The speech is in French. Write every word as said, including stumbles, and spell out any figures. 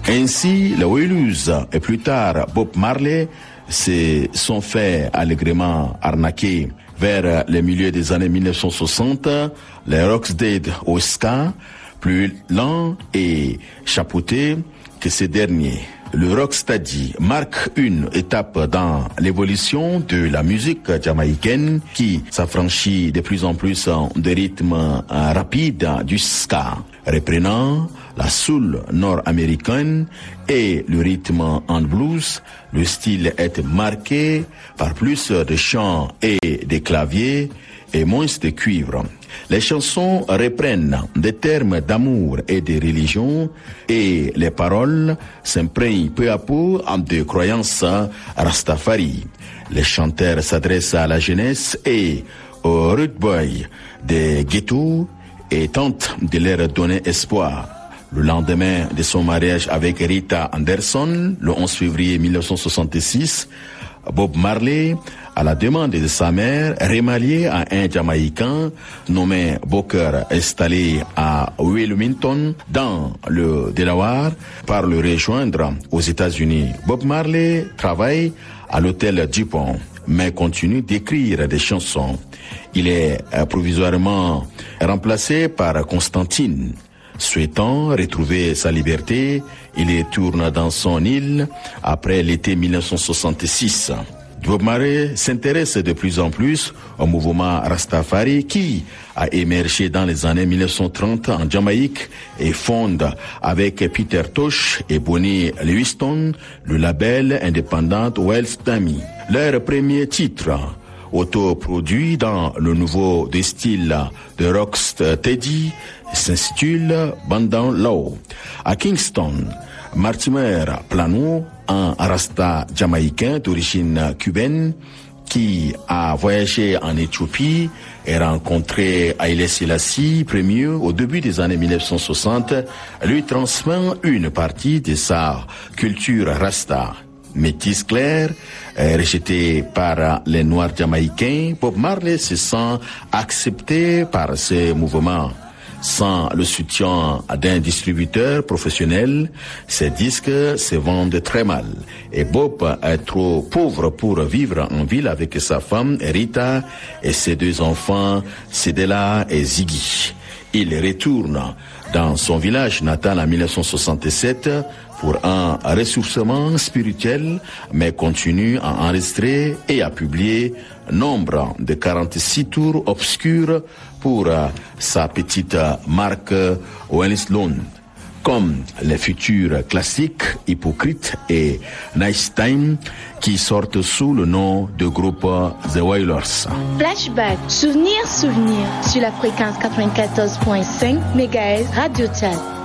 Ainsi, les Wailers et plus tard Bob Marley se sont fait allègrement arnaquer. Vers le milieu des années mille neuf cent soixante, les Rocksteady au ska, plus lents et chapeautés que ces derniers. Le rocksteady marque une étape dans l'évolution de la musique jamaïcaine qui s'affranchit de plus en plus des rythmes rapides du ska, reprenant la soul nord-américaine et le rythme en blues. Le style est marqué par plus de chants et de claviers et moins de cuivre. Les chansons reprennent des termes d'amour et de religion et les paroles s'imprègnent peu à peu en des croyances rastafari. Les chanteurs s'adressent à la jeunesse et aux rude boys des ghettos et tentent de leur donner espoir. Le lendemain de son mariage avec Rita Anderson, le onze février mille neuf cent soixante-six, Bob Marley, à la demande de sa mère, remarié à un Jamaïcain nommé Booker, installé à Wilmington, dans le Delaware, par le rejoindre aux États-Unis. Bob Marley travaille à l'hôtel Dupont, mais continue d'écrire des chansons. Il est provisoirement remplacé par Constantine. Souhaitant retrouver sa liberté, il retourne dans son île après l'été mille neuf cent soixante-six. Bob Marley s'intéresse de plus en plus au mouvement Rastafari qui a émergé dans les années mille neuf cent trente en Jamaïque et fonde avec Peter Tosh et Bonnie Lewiston le label indépendant Wealth Dami. Leur premier titre, autoproduit dans le nouveau de style de rocksteady, s'intitule Bandon Law. À Kingston, Mortimer Plano, un rasta jamaïcain d'origine cubaine qui a voyagé en Éthiopie et rencontré Haïlé Sélassie Ier au début des années mille neuf cent soixante, lui transmet une partie de sa culture rasta. Métis clair, rejeté par les Noirs jamaïcains, Bob Marley se sent accepté par ce mouvement. Sans le soutien d'un distributeur professionnel, ces disques se vendent très mal. Et Bob est trop pauvre pour vivre en ville avec sa femme Rita et ses deux enfants, Cedella et Ziggy. Il retourne dans son village natal en mille neuf cent soixante-sept pour un ressourcement spirituel, mais continue à enregistrer et à publier nombre de quarante-six tours obscurs pour sa petite marque Welleslund, comme les futurs classiques Hypocrite et Nice Time qui sortent sous le nom de groupe The Wailers. Flashback, souvenir, souvenir sur la fréquence quatre-vingt-quatorze virgule cinq mégahertz Radio Tchad.